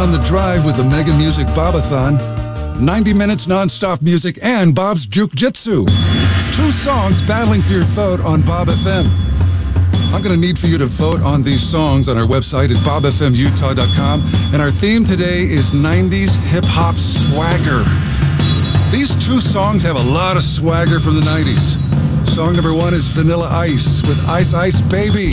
on the drive with the Mega Music Bobathon. 90 minutes non-stop music and Bob's Juke Jitsu. 2 songs battling for your vote on Bob FM. I'm going to need for you to vote on these songs on our website at bobfmutah.com. And our theme today is 90s hip-hop swagger. These 2 songs have a lot of swagger from the 90s. Song number 1 is Vanilla Ice with Ice Ice Baby.